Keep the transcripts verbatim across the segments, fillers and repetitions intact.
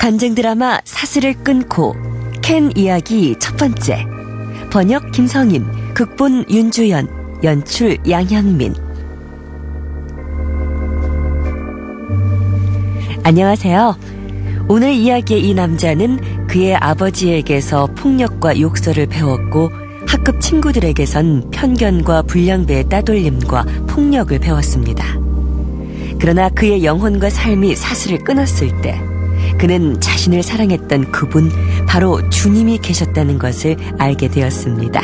간증 드라마 사슬을 끊고 캔 이야기 첫 번째. 번역 김성인, 극본 윤주연, 연출 양향민. 안녕하세요. 오늘 이야기의 이 남자는 그의 아버지에게서 폭력과 욕설을 배웠고 학급 친구들에게선 편견과 불량배의 따돌림과 폭력을 배웠습니다. 그러나 그의 영혼과 삶이 사슬을 끊었을 때 그는 자신을 사랑했던 그분, 바로 주님이 계셨다는 것을 알게 되었습니다.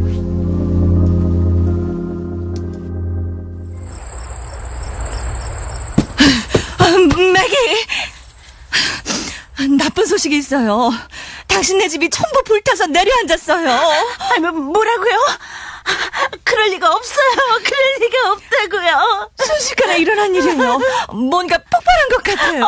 매기! 나쁜 소식이 있어요. 당신네 집이 전부 불타서 내려앉았어요. 아니, 뭐라고요? 그럴 리가 없어요. 그럴 리가 없다고요. 순식간에 일어난 일이에요. 뭔가 폭발한 것 같아요.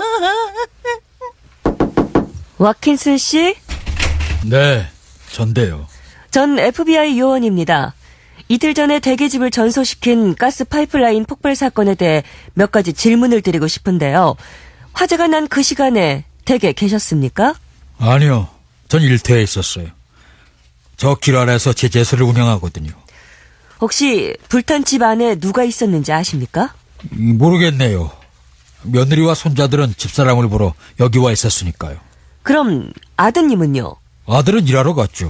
와킨슨 씨? 네, 전데요. 전 에프비아이 요원입니다. 이틀 전에 대게집을 전소시킨 가스 파이프라인 폭발 사건에 대해 몇 가지 질문을 드리고 싶은데요. 화재가 난 그 시간에 댁에 계셨습니까? 아니요, 전 일터에 있었어요. 저 길 아래에서 제 제수를 운영하거든요. 혹시 불탄 집 안에 누가 있었는지 아십니까? 모르겠네요. 며느리와 손자들은 집사람을 보러 여기 와 있었으니까요. 그럼 아드님은요? 아들은 일하러 갔죠.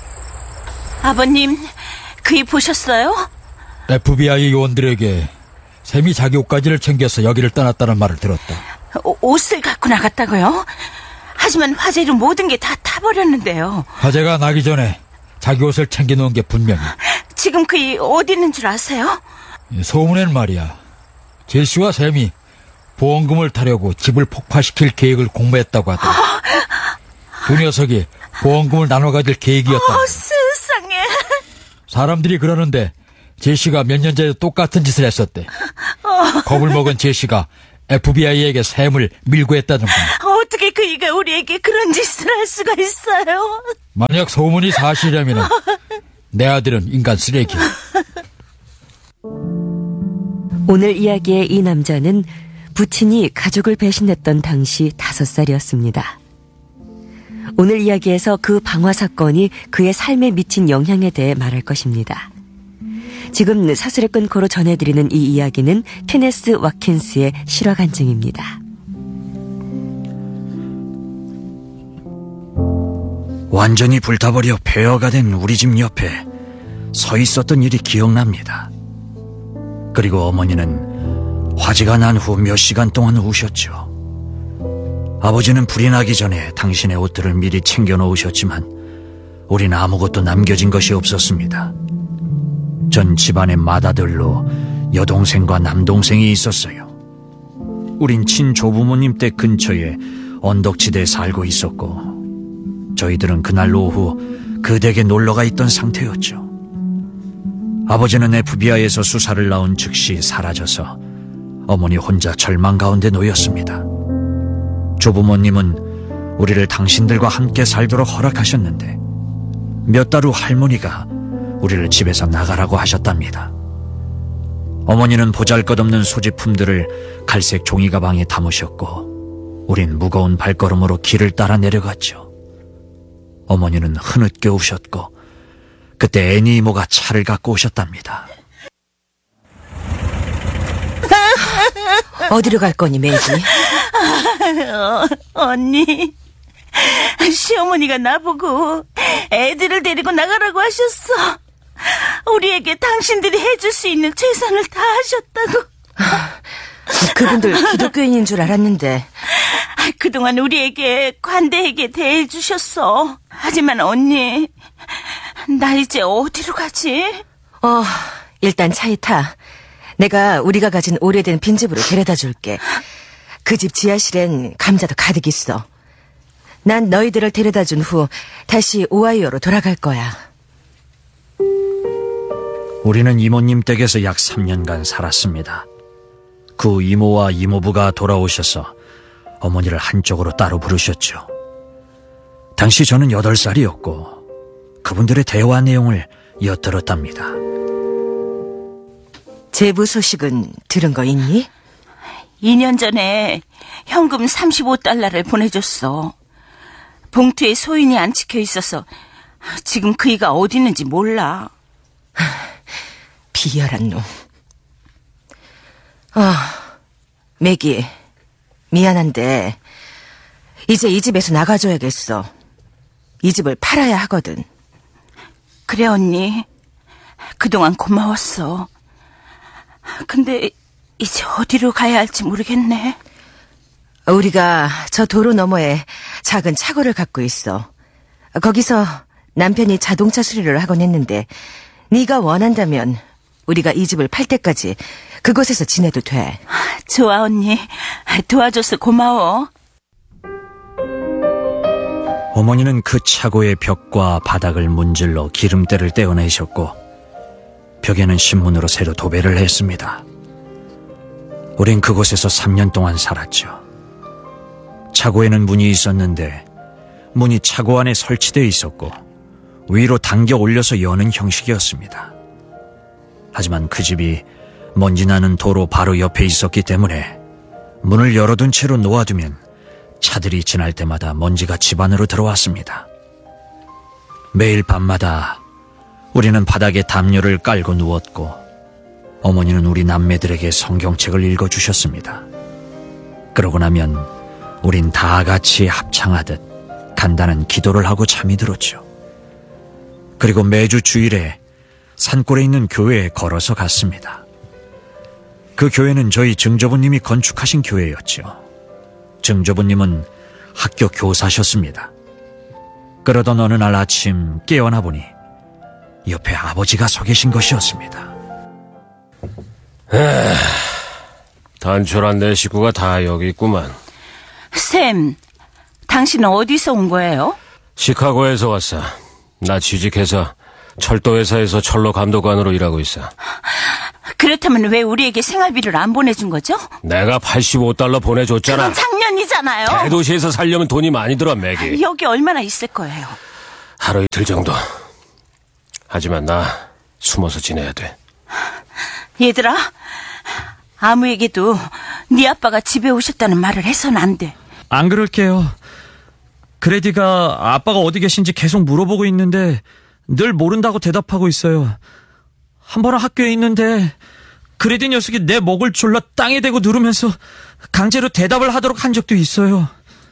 아버님, 그이 보셨어요? 에프비아이 요원들에게 샘이 자기 옷가지를 챙겨서 여기를 떠났다는 말을 들었다. 오, 옷을 갖고 나갔다고요? 하지만 화재로 모든 게 다 타버렸는데요. 화재가 나기 전에 자기 옷을 챙겨놓은 게 분명히. 지금 그이 어디 있는 줄 아세요? 소문엔 말이야, 제시와 샘이 보험금을 타려고 집을 폭파시킬 계획을 공모했다고 하더라. 두 녀석이 보험금을 나눠 가질 계획이었다. 어, 세상에. 사람들이 그러는데 제시가 몇 년 전에 똑같은 짓을 했었대. 어. 겁을 먹은 제시가 에프비아이에게 샘을 밀고 했다는 거야. 어떻게 그이가 우리에게 그런 짓을 할 수가 있어요? 만약 소문이 사실이라면 내 아들은 인간 쓰레기야. 오늘 이야기의 이 남자는 부친이 가족을 배신했던 당시 다섯 살이었습니다. 오늘 이야기에서 그 방화 사건이 그의 삶에 미친 영향에 대해 말할 것입니다. 지금 사슬을 끊고로 전해드리는 이 이야기는 케네스 와킨스의 실화 간증입니다. 완전히 불타버려 폐허가 된 우리 집 옆에 서 있었던 일이 기억납니다. 그리고 어머니는 화재가 난 후 몇 시간 동안 우셨죠. 아버지는 불이 나기 전에 당신의 옷들을 미리 챙겨 놓으셨지만 우린 아무것도 남겨진 것이 없었습니다. 전 집안의 맏아들로 여동생과 남동생이 있었어요. 우린 친조부모님 댁 근처에 언덕지대에 살고 있었고 저희들은 그날 오후 그 댁에 놀러가 있던 상태였죠. 아버지는 에프비아이에서 수사를 나온 즉시 사라져서 어머니 혼자 절망 가운데 놓였습니다. 조부모님은 우리를 당신들과 함께 살도록 허락하셨는데 몇 달 후 할머니가 우리를 집에서 나가라고 하셨답니다. 어머니는 보잘것없는 소지품들을 갈색 종이 가방에 담으셨고 우린 무거운 발걸음으로 길을 따라 내려갔죠. 어머니는 흐느껴 우셨고 그때 애니 이모가 차를 갖고 오셨답니다. 어디로 갈 거니, 매지? 어, 언니, 시어머니가 나보고 애들을 데리고 나가라고 하셨어. 우리에게 당신들이 해줄 수 있는 최선을 다 하셨다고. 그분들 기독교인인 줄 알았는데. 그동안 우리에게 관대하게 대해주셨어. 하지만 언니, 나 이제 어디로 가지? 어, 일단 차에 타. 내가 우리가 가진 오래된 빈집으로 데려다 줄게. 그 집 지하실엔 감자도 가득 있어. 난 너희들을 데려다 준 후 다시 오하이오로 돌아갈 거야. 우리는 이모님 댁에서 약 삼 년간 살았습니다. 그 이모와 이모부가 돌아오셔서 어머니를 한쪽으로 따로 부르셨죠. 당시 저는 여덟 살이었고 그분들의 대화 내용을 엿들었답니다. 제부 소식은 들은 거 있니? 이 년 전에 현금 삼십오 달러를 보내줬어. 봉투에 소인이 안 찍혀 있어서 지금 그이가 어디 있는지 몰라. 비열한 놈. 아, 매기, 미안한데 이제 이 집에서 나가줘야겠어. 이 집을 팔아야 하거든. 그래 언니, 그동안 고마웠어. 근데 이제 어디로 가야 할지 모르겠네. 우리가 저 도로 너머에 작은 차고를 갖고 있어. 거기서 남편이 자동차 수리를 하곤 했는데 네가 원한다면 우리가 이 집을 팔 때까지 그곳에서 지내도 돼. 좋아 언니, 도와줘서 고마워. 어머니는 그 차고의 벽과 바닥을 문질러 기름때를 떼어내셨고 벽에는 신문으로 새로 도배를 했습니다. 우린 그곳에서 삼 년 동안 살았죠. 차고에는 문이 있었는데 문이 차고 안에 설치되어 있었고 위로 당겨 올려서 여는 형식이었습니다. 하지만 그 집이 먼지나는 도로 바로 옆에 있었기 때문에 문을 열어둔 채로 놓아두면 차들이 지날 때마다 먼지가 집 안으로 들어왔습니다. 매일 밤마다 우리는 바닥에 담요를 깔고 누웠고 어머니는 우리 남매들에게 성경책을 읽어주셨습니다. 그러고 나면 우린 다 같이 합창하듯 간단한 기도를 하고 잠이 들었죠. 그리고 매주 주일에 산골에 있는 교회에 걸어서 갔습니다. 그 교회는 저희 증조부님이 건축하신 교회였죠. 증조부님은 학교 교사셨습니다. 그러던 어느 날 아침 깨어나 보니 옆에 아버지가 서 계신 것이었습니다. 에휴, 단촐한 내 식구가 다 여기 있구만. 샘, 당신은 어디서 온 거예요? 시카고에서 왔어. 나 취직해서 철도회사에서 철로 감독관으로 일하고 있어. 그렇다면 왜 우리에게 생활비를 안 보내준 거죠? 내가 팔십오 달러 보내줬잖아. 그건 작년이잖아요. 대도시에서 살려면 돈이 많이 들어, 매기. 여기 얼마나 있을 거예요? 하루 이틀 정도. 하지만 나 숨어서 지내야 돼. 얘들아, 아무에게도 네 아빠가 집에 오셨다는 말을 해서는 안 돼. 안 그럴게요. 그레디가 아빠가 어디 계신지 계속 물어보고 있는데 늘 모른다고 대답하고 있어요. 한 번은 학교에 있는데 그레디 녀석이 내 목을 졸라 땅에 대고 누르면서 강제로 대답을 하도록 한 적도 있어요.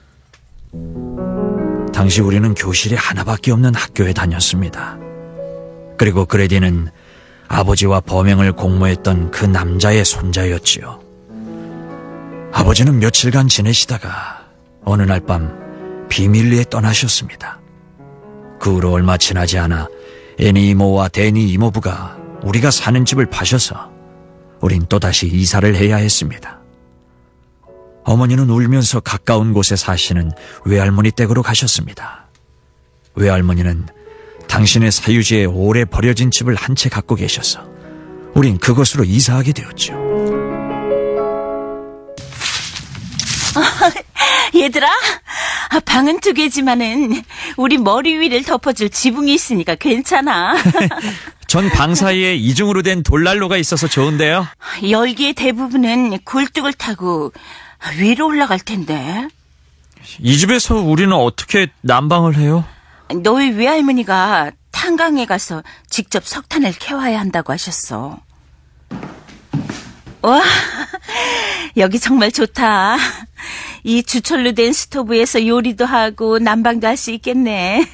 당시 우리는 교실이 하나밖에 없는 학교에 다녔습니다. 그리고 그레디는 아버지와 범행을 공모했던 그 남자의 손자였지요. 아버지는 며칠간 지내시다가 어느 날 밤 비밀리에 떠나셨습니다. 그 후로 얼마 지나지 않아 애니 이모와 데니 이모부가 우리가 사는 집을 파셔서 우린 또다시 이사를 해야 했습니다. 어머니는 울면서 가까운 곳에 사시는 외할머니 댁으로 가셨습니다. 외할머니는 당신의 사유지에 오래 버려진 집을 한 채 갖고 계셔서 우린 그곳으로 이사하게 되었죠. 얘들아, 방은 두 개지만은 우리 머리 위를 덮어줄 지붕이 있으니까 괜찮아. 전 방 사이에 이중으로 된 돌난로가 있어서 좋은데요. 열기의 대부분은 굴뚝을 타고 위로 올라갈 텐데. 이 집에서 우리는 어떻게 난방을 해요? 너희 외할머니가 탄광에 가서 직접 석탄을 캐와야 한다고 하셨어. 와, 여기 정말 좋다. 이 주철로 된 스토브에서 요리도 하고 난방도 할 수 있겠네.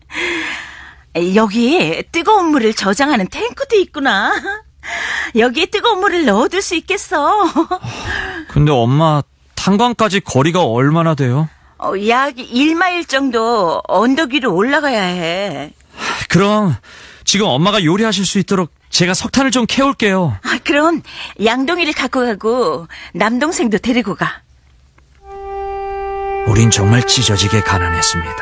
여기 뜨거운 물을 저장하는 탱크도 있구나. 여기에 뜨거운 물을 넣어둘 수 있겠어. 근데 엄마, 탄광까지 거리가 얼마나 돼요? 어, 약 일 마일 정도 언덕 위로 올라가야 해. 그럼 지금 엄마가 요리하실 수 있도록 제가 석탄을 좀 캐올게요. 아, 그럼 양동이를 갖고 가고 남동생도 데리고 가. 우린 정말 찢어지게 가난했습니다.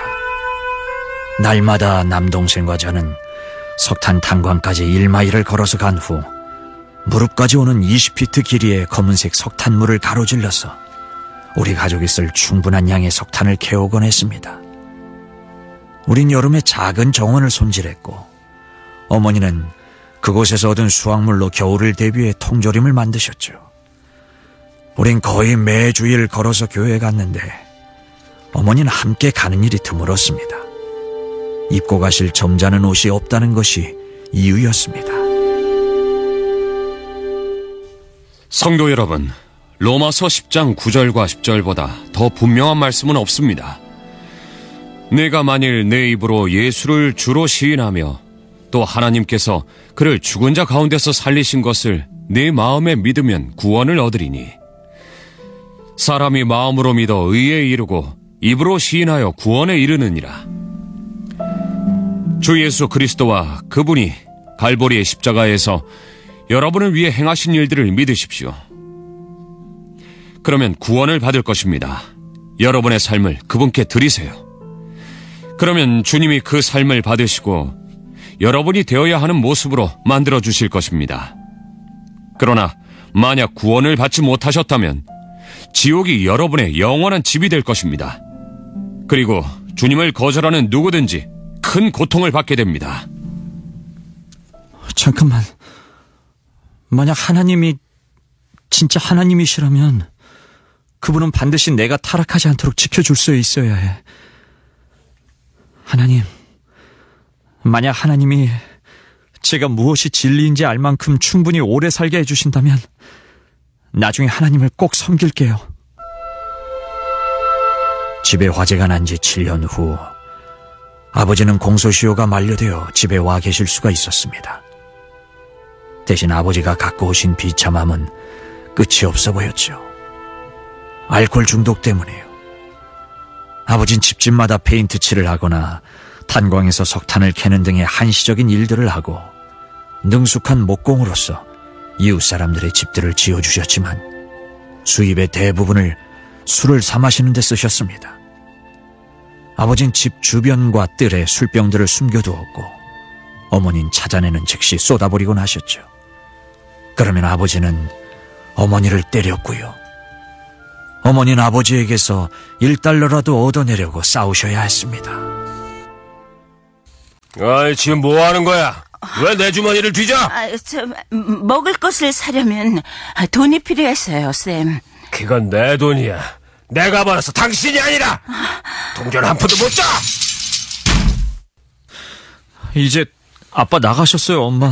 날마다 남동생과 저는 석탄 탄광까지 일 마일을 걸어서 간 후 무릎까지 오는 이십 피트 길이의 검은색 석탄물을 가로질러서 우리 가족이 쓸 충분한 양의 석탄을 캐오곤 했습니다. 우린 여름에 작은 정원을 손질했고 어머니는 그곳에서 얻은 수확물로 겨울을 대비해 통조림을 만드셨죠. 우린 거의 매주일 걸어서 교회에 갔는데 어머니는 함께 가는 일이 드물었습니다. 입고 가실 점잖은 옷이 없다는 것이 이유였습니다. 성도 여러분, 로마서 십 장 구 절과 십 절보다 더 분명한 말씀은 없습니다. 내가 만일 내 입으로 예수를 주로 시인하며 또 하나님께서 그를 죽은 자 가운데서 살리신 것을 내 마음에 믿으면 구원을 얻으리니 사람이 마음으로 믿어 의에 이르고 입으로 시인하여 구원에 이르느니라. 주 예수 그리스도와 그분이 갈보리의 십자가에서 여러분을 위해 행하신 일들을 믿으십시오. 그러면 구원을 받을 것입니다. 여러분의 삶을 그분께 드리세요. 그러면 주님이 그 삶을 받으시고 여러분이 되어야 하는 모습으로 만들어 주실 것입니다. 그러나 만약 구원을 받지 못하셨다면 지옥이 여러분의 영원한 집이 될 것입니다. 그리고 주님을 거절하는 누구든지 큰 고통을 받게 됩니다. 잠깐만. 만약 하나님이 진짜 하나님이시라면 그분은 반드시 내가 타락하지 않도록 지켜줄 수 있어야 해. 하나님, 만약 하나님이 제가 무엇이 진리인지 알 만큼 충분히 오래 살게 해주신다면 나중에 하나님을 꼭 섬길게요. 집에 화재가 난 지 칠 년 후 아버지는 공소시효가 만료되어 집에 와 계실 수가 있었습니다. 대신 아버지가 갖고 오신 비참함은 끝이 없어 보였죠. 알코올 중독 때문에요. 아버진 집집마다 페인트 칠을 하거나 탄광에서 석탄을 캐는 등의 한시적인 일들을 하고 능숙한 목공으로서 이웃 사람들의 집들을 지어주셨지만 수입의 대부분을 술을 사 마시는 데 쓰셨습니다. 아버진 집 주변과 뜰에 술병들을 숨겨두었고 어머니는 찾아내는 즉시 쏟아버리곤 하셨죠. 그러면 아버지는 어머니를 때렸고요. 어머니는 아버지에게서 일 달러라도 얻어내려고 싸우셔야 했습니다. 아이, 지금 뭐 하는 거야? 왜 내 주머니를 뒤져? 아, 저, 먹을 것을 사려면 돈이 필요했어요, 쌤. 그건 내 돈이야. 내가 벌어서 당신이 아니라 동전 한 푼도 못 줘! 이제 아빠 나가셨어요, 엄마.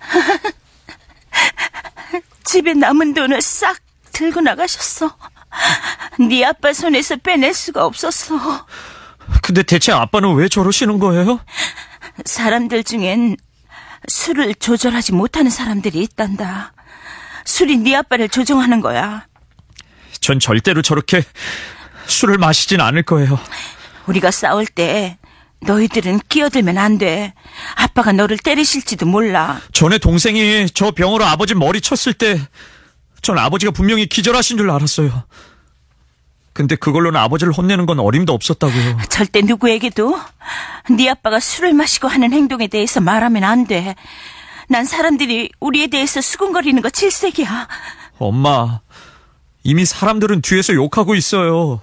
집에 남은 돈을 싹 들고 나가셨어. 네 아빠 손에서 빼낼 수가 없었어. 근데 대체 아빠는 왜 저러시는 거예요? 사람들 중엔 술을 조절하지 못하는 사람들이 있단다. 술이 네 아빠를 조종하는 거야. 전 절대로 저렇게 술을 마시진 않을 거예요. 우리가 싸울 때 너희들은 끼어들면 안 돼. 아빠가 너를 때리실지도 몰라. 전에 동생이 저 병으로 아버지 머리 쳤을 때 전 아버지가 분명히 기절하신 줄 알았어요. 근데 그걸로는 아버지를 혼내는 건 어림도 없었다고요. 절대 누구에게도 네 아빠가 술을 마시고 하는 행동에 대해서 말하면 안 돼. 난 사람들이 우리에 대해서 수군거리는 거 질색이야. 엄마, 이미 사람들은 뒤에서 욕하고 있어요.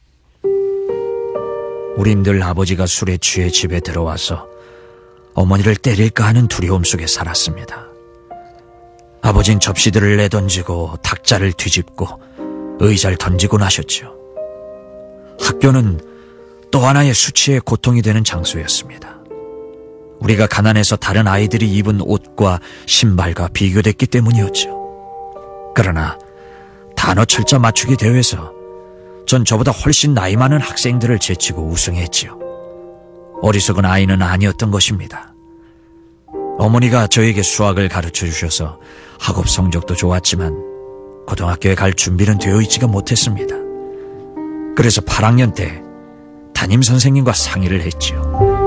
우린 늘 아버지가 술에 취해 집에 들어와서 어머니를 때릴까 하는 두려움 속에 살았습니다. 아버진 접시들을 내던지고 탁자를 뒤집고 의자를 던지곤 하셨죠. 학교는 또 하나의 수치의 고통이 되는 장소였습니다. 우리가 가난해서 다른 아이들이 입은 옷과 신발과 비교됐기 때문이었죠. 그러나 단어 철자 맞추기 대회에서 전 저보다 훨씬 나이 많은 학생들을 제치고 우승했지요. 어리석은 아이는 아니었던 것입니다. 어머니가 저에게 수학을 가르쳐 주셔서 학업 성적도 좋았지만 고등학교에 갈 준비는 되어 있지가 못했습니다. 그래서 팔 학년 때 담임 선생님과 상의를 했지요.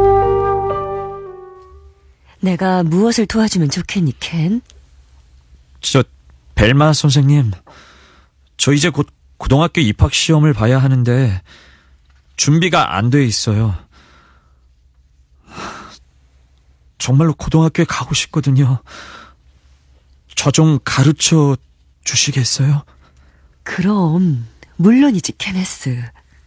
내가 무엇을 도와주면 좋겠니, 켄? 저 벨마 선생님, 저 이제 곧 고등학교 입학 시험을 봐야 하는데 준비가 안 돼 있어요. 정말로 고등학교에 가고 싶거든요. 저 좀 가르쳐 주시겠어요? 그럼 물론이지, 케네스.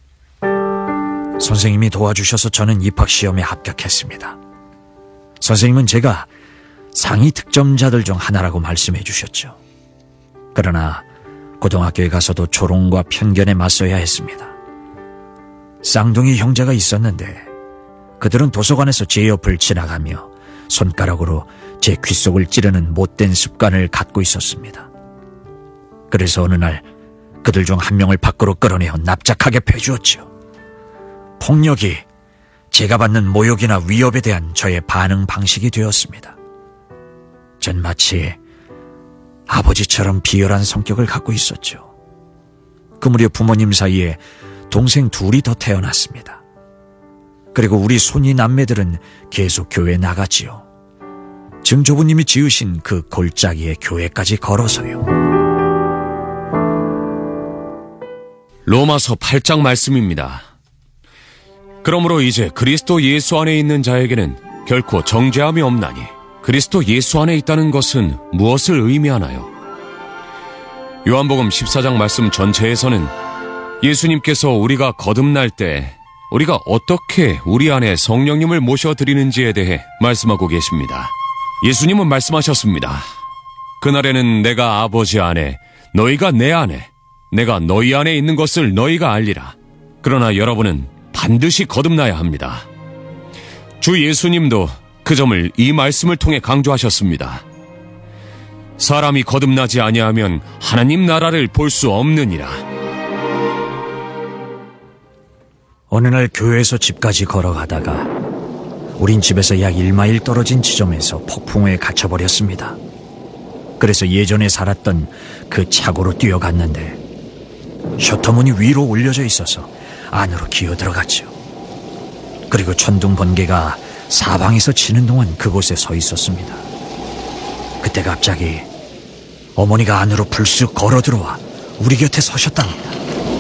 선생님이 도와주셔서 저는 입학 시험에 합격했습니다. 선생님은 제가 상위 득점자들 중 하나라고 말씀해 주셨죠. 그러나 고등학교에 가서도 조롱과 편견에 맞서야 했습니다. 쌍둥이 형제가 있었는데 그들은 도서관에서 제 옆을 지나가며 손가락으로 제 귓속을 찌르는 못된 습관을 갖고 있었습니다. 그래서 어느 날 그들 중 한 명을 밖으로 끌어내어 납작하게 패주었지요. 폭력이 제가 받는 모욕이나 위협에 대한 저의 반응 방식이 되었습니다. 전 마치 아버지처럼 비열한 성격을 갖고 있었죠. 그 무렵 부모님 사이에 동생 둘이 더 태어났습니다. 그리고 우리 손이 남매들은 계속 교회에 나갔지요. 증조부님이 지으신 그 골짜기에 교회까지 걸어서요. 로마서 팔 장 말씀입니다. 그러므로 이제 그리스도 예수 안에 있는 자에게는 결코 정죄함이 없나니 그리스도 예수 안에 있다는 것은 무엇을 의미하나요? 요한복음 십사 장 말씀 전체에서는 예수님께서 우리가 거듭날 때 우리가 어떻게 우리 안에 성령님을 모셔드리는지에 대해 말씀하고 계십니다. 예수님은 말씀하셨습니다. 그날에는 내가 아버지 안에, 너희가 내 안에, 내가 너희 안에 있는 것을 너희가 알리라. 그러나 여러분은 반드시 거듭나야 합니다. 주 예수님도 그 점을 이 말씀을 통해 강조하셨습니다. 사람이 거듭나지 아니하면 하나님 나라를 볼 수 없느니라. 어느 날 교회에서 집까지 걸어가다가 우린 집에서 약 일 마일 떨어진 지점에서 폭풍우에 갇혀버렸습니다. 그래서 예전에 살았던 그 차고로 뛰어갔는데 셔터문이 위로 올려져 있어서 안으로 기어들어갔죠. 그리고 천둥 번개가 사방에서 치는 동안 그곳에 서 있었습니다. 그때 갑자기 어머니가 안으로 불쑥 걸어 들어와 우리 곁에 서셨답니다.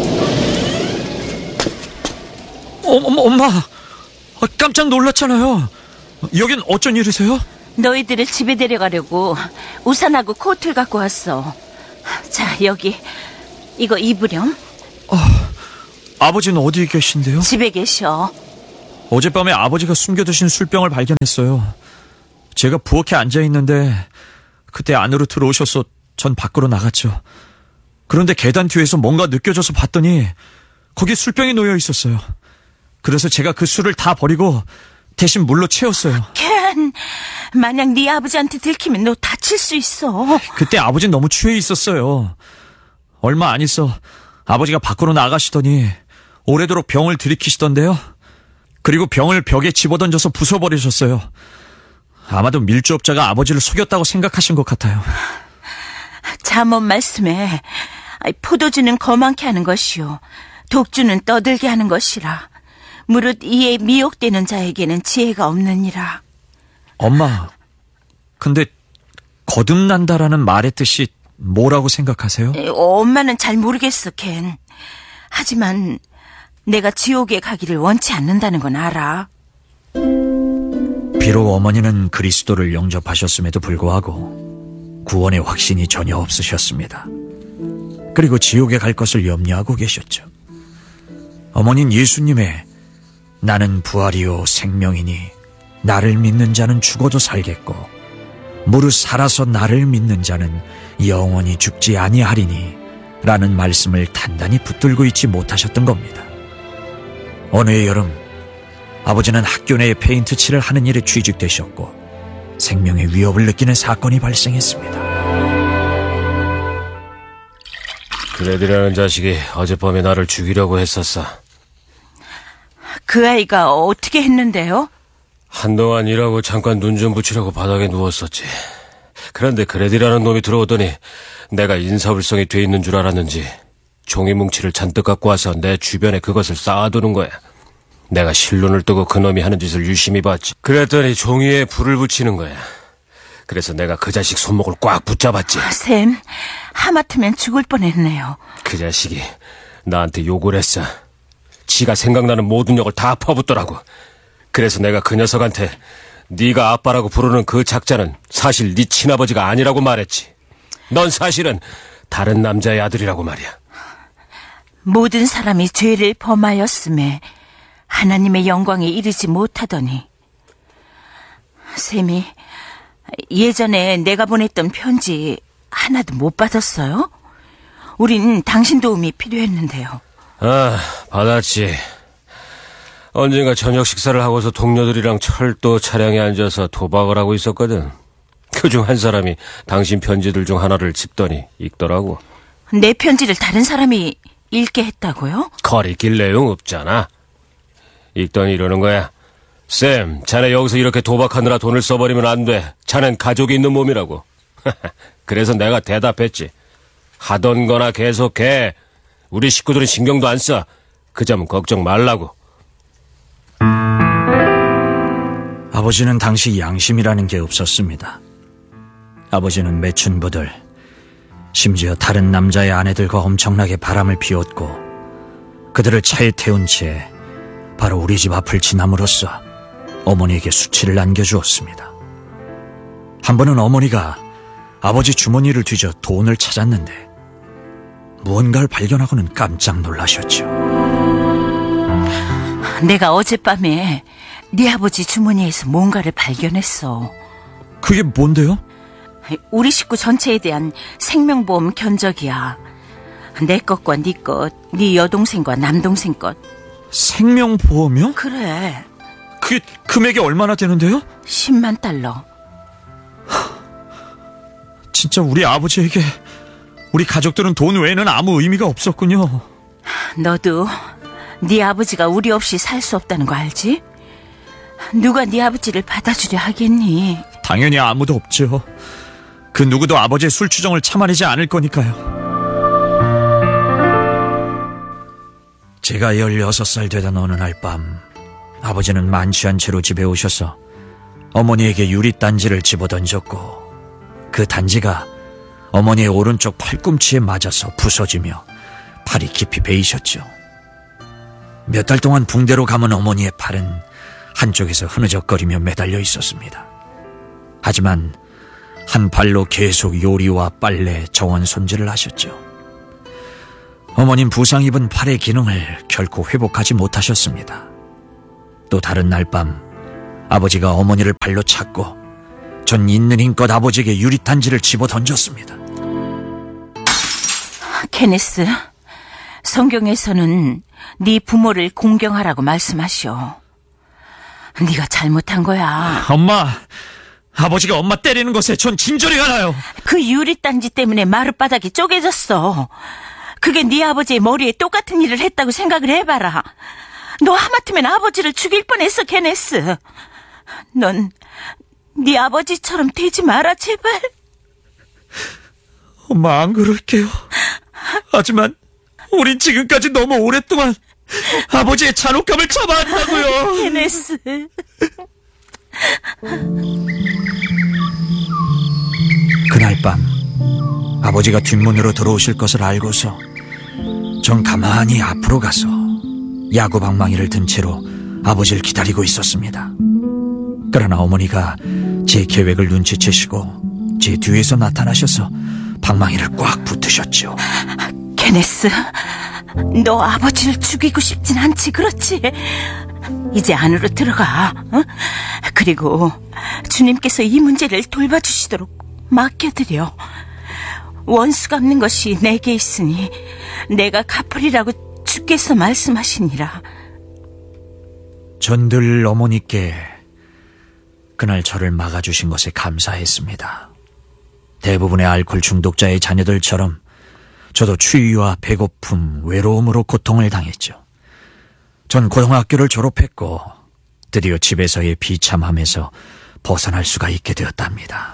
어, 엄마, 엄마, 깜짝 놀랐잖아요. 여긴 어쩐 일이세요? 너희들을 집에 데려가려고 우산하고 코트를 갖고 왔어. 자, 여기 이거 입으렴. 아버지는 어디 계신데요? 집에 계셔. 어젯밤에 아버지가 숨겨두신 술병을 발견했어요. 제가 부엌에 앉아있는데 그때 안으로 들어오셔서 전 밖으로 나갔죠. 그런데 계단 뒤에서 뭔가 느껴져서 봤더니 거기 술병이 놓여 있었어요. 그래서 제가 그 술을 다 버리고 대신 물로 채웠어요. 켄, 만약 네 아버지한테 들키면 너 다칠 수 있어. 그때 아버지는 너무 취해 있었어요. 얼마 안 있어 아버지가 밖으로 나가시더니 오래도록 병을 들이키시던데요. 그리고 병을 벽에 집어던져서 부숴버리셨어요. 아마도 밀주업자가 아버지를 속였다고 생각하신 것 같아요. 잠언 말씀에 포도주는 거만케 하는 것이요 독주는 떠들게 하는 것이라. 무릇 이에 미혹되는 자에게는 지혜가 없느니라. 엄마, 근데 거듭난다라는 말의 뜻이 뭐라고 생각하세요? 에, 엄마는 잘 모르겠어, 켄. 하지만 내가 지옥에 가기를 원치 않는다는 건 알아. 비록 어머니는 그리스도를 영접하셨음에도 불구하고 구원의 확신이 전혀 없으셨습니다. 그리고 지옥에 갈 것을 염려하고 계셨죠. 어머니는 예수님의 나는 부활이요 생명이니 나를 믿는 자는 죽어도 살겠고 무릇 살아서 나를 믿는 자는 영원히 죽지 아니하리니 라는 말씀을 단단히 붙들고 있지 못하셨던 겁니다. 어느 해 여름 아버지는 학교 내에 페인트 칠을 하는 일에 취직되셨고 생명의 위협을 느끼는 사건이 발생했습니다. 그레디라는 자식이 어젯밤에 나를 죽이려고 했었어. 그 아이가 어떻게 했는데요? 한동안 일하고 잠깐 눈 좀 붙이려고 바닥에 누웠었지. 그런데 그레디라는 놈이 들어오더니 내가 인사불성이 돼 있는 줄 알았는지 종이 뭉치를 잔뜩 갖고 와서 내 주변에 그것을 쌓아두는 거야. 내가 실눈을 뜨고 그놈이 하는 짓을 유심히 봤지. 그랬더니 종이에 불을 붙이는 거야. 그래서 내가 그 자식 손목을 꽉 붙잡았지. 샘, 하마터면 죽을 뻔했네요. 그 자식이 나한테 욕을 했어. 지가 생각나는 모든 욕을 다 퍼붓더라고. 그래서 내가 그 녀석한테 네가 아빠라고 부르는 그 작자는 사실 네 친아버지가 아니라고 말했지. 넌 사실은 다른 남자의 아들이라고 말이야. 모든 사람이 죄를 범하였음에 하나님의 영광에 이르지 못하더니. 샘이 예전에 내가 보냈던 편지 하나도 못 받았어요? 우린 당신 도움이 필요했는데요. 아, 받았지. 언젠가 저녁 식사를 하고서 동료들이랑 철도 차량에 앉아서 도박을 하고 있었거든. 그중 한 사람이 당신 편지들 중 하나를 집더니 읽더라고. 내 편지를 다른 사람이 읽게 했다고요? 거리낄 내용 없잖아. 읽더니 이러는 거야. 쌤, 자네 여기서 이렇게 도박하느라 돈을 써버리면 안 돼. 자넨 가족이 있는 몸이라고. 그래서 내가 대답했지. 하던 거나 계속해. 우리 식구들은 신경도 안 써. 그 점 걱정 말라고. 아버지는 당시 양심이라는 게 없었습니다. 아버지는 매춘부들, 심지어 다른 남자의 아내들과 엄청나게 바람을 피웠고 그들을 차에 태운 채 바로 우리 집 앞을 지남으로써 어머니에게 수치를 남겨주었습니다. 한 번은 어머니가 아버지 주머니를 뒤져 돈을 찾았는데 무언가를 발견하고는 깜짝 놀라셨죠. 내가 어젯밤에 네 아버지 주머니에서 뭔가를 발견했어. 그게 뭔데요? 우리 식구 전체에 대한 생명보험 견적이야. 내 것과 네 것, 네 여동생과 남동생 것. 생명보험이요? 그래. 그게 금액이 얼마나 되는데요? 십만 달러. 진짜 우리 아버지에게 우리 가족들은 돈 외에는 아무 의미가 없었군요. 너도 네 아버지가 우리 없이 살 수 없다는 거 알지? 누가 네 아버지를 받아주려 하겠니? 당연히 아무도 없죠. 그 누구도 아버지의 술주정을 참아내지 않을 거니까요. 제가 열여섯 살 되던 어느 날 밤 아버지는 만취한 채로 집에 오셔서 어머니에게 유리단지를 집어던졌고 그 단지가 어머니의 오른쪽 팔꿈치에 맞아서 부서지며 팔이 깊이 베이셨죠. 몇 달 동안 붕대로 감은 어머니의 팔은 한쪽에서 흐느적거리며 매달려 있었습니다. 하지만 한 발로 계속 요리와 빨래, 정원 손질을 하셨죠. 어머님 부상 입은 팔의 기능을 결코 회복하지 못하셨습니다. 또 다른 날 밤 아버지가 어머니를 발로 찼고 전 있는 힘껏 아버지에게 유리단지를 집어 던졌습니다. 케네스, 성경에서는 네 부모를 공경하라고 말씀하셔. 네가 잘못한 거야. 엄마, 아버지가 엄마 때리는 것에 전 진저리가 나요. 그 유리단지 때문에 마룻바닥이 쪼개졌어. 그게 네 아버지의 머리에 똑같은 일을 했다고 생각을 해봐라. 너 하마터면 아버지를 죽일 뻔했어, 케네스. 넌 네 아버지처럼 되지 마라, 제발. 엄마, 안 그럴게요. 하지만 우린 지금까지 너무 오랫동안 아버지의 잔혹감을 참아왔다고요. 케네스. 그날 밤 아버지가 뒷문으로 들어오실 것을 알고서 전 가만히 앞으로 가서 야구 방망이를 든 채로 아버지를 기다리고 있었습니다. 그러나 어머니가 제 계획을 눈치채시고 제 뒤에서 나타나셔서 방망이를 꽉 붙으셨죠. 케네스, 너 아버지를 죽이고 싶진 않지, 그렇지? 이제 안으로 들어가. 어? 그리고 주님께서 이 문제를 돌봐주시도록 맡겨드려. 원수 갚는 것이 내게 있으니 내가 갚으리라고 주께서 말씀하시니라. 전 늘 어머니께 그날 저를 막아주신 것에 감사했습니다. 대부분의 알코올 중독자의 자녀들처럼 저도 추위와 배고픔, 외로움으로 고통을 당했죠. 전 고등학교를 졸업했고 드디어 집에서의 비참함에서 벗어날 수가 있게 되었답니다.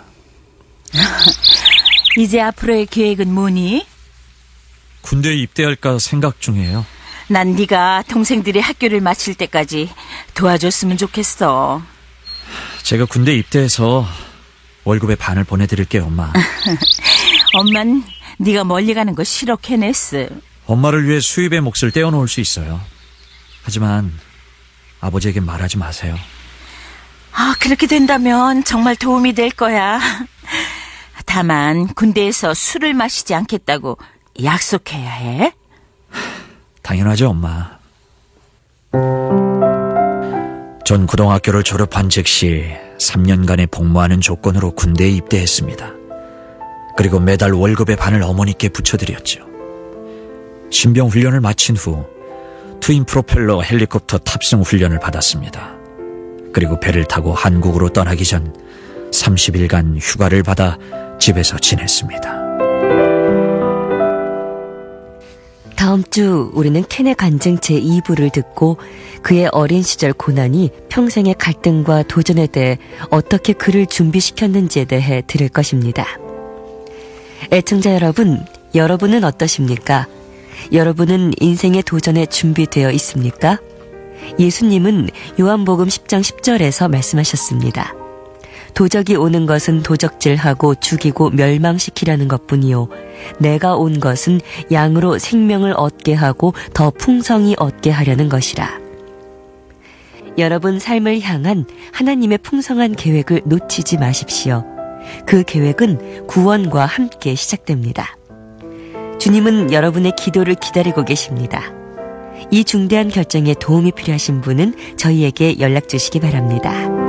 이제 앞으로의 계획은 뭐니? 군대에 입대할까 생각 중이에요. 난 네가 동생들이 학교를 마칠 때까지 도와줬으면 좋겠어. 제가 군대 입대해서 월급의 반을 보내드릴게요, 엄마. 엄만 네가 멀리 가는 거 싫어, 케네스. 엄마를 위해 수입의 몫을 떼어놓을 수 있어요. 하지만 아버지에게 말하지 마세요. 아, 그렇게 된다면 정말 도움이 될 거야. 다만 군대에서 술을 마시지 않겠다고 약속해야 해. 당연하죠, 엄마. 전 고등학교를 졸업한 즉시 삼 년간의 복무하는 조건으로 군대에 입대했습니다. 그리고 매달 월급의 반을 어머니께 붙여드렸죠. 신병 훈련을 마친 후 트윈 프로펠러 헬리콥터 탑승 훈련을 받았습니다. 그리고 배를 타고 한국으로 떠나기 전 삼십 일간 휴가를 받아 집에서 지냈습니다. 다음 주 우리는 켄의 간증 제이 부를 듣고 그의 어린 시절 고난이 평생의 갈등과 도전에 대해 어떻게 그를 준비시켰는지에 대해 들을 것입니다. 애청자 여러분, 여러분은 어떠십니까? 여러분은 인생의 도전에 준비되어 있습니까? 예수님은 요한복음 십 장 십 절에서 말씀하셨습니다. 도적이 오는 것은 도적질하고 죽이고 멸망시키려는 것뿐이요 내가 온 것은 양으로 생명을 얻게 하고 더 풍성히 얻게 하려는 것이라. 여러분 삶을 향한 하나님의 풍성한 계획을 놓치지 마십시오. 그 계획은 구원과 함께 시작됩니다. 주님은 여러분의 기도를 기다리고 계십니다. 이 중대한 결정에 도움이 필요하신 분은 저희에게 연락 주시기 바랍니다.